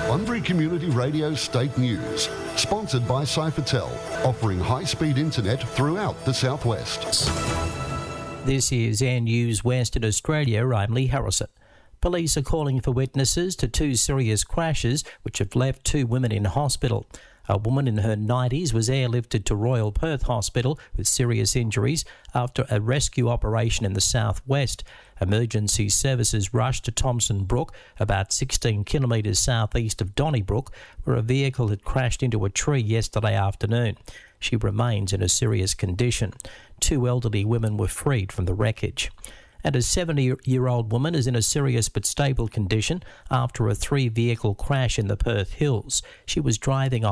Bunbury Community Radio State News, sponsored by Cyphertel, offering high-speed internet throughout the southwest. This is Air News Western Australia. I'm Lee Harrison. Police are calling for witnesses to two serious crashes which have left two women in hospital. A woman in her 90s was airlifted to Royal Perth Hospital with serious injuries after a rescue operation in the southwest. Emergency services rushed to Thomson Brook, about 16 kilometres southeast of Donnybrook, where a vehicle had crashed into a tree yesterday afternoon. She remains in a serious condition. Two elderly women were freed from the wreckage. And a 70-year-old woman is in a serious but stable condition after a three-vehicle crash in the Perth Hills. She was driving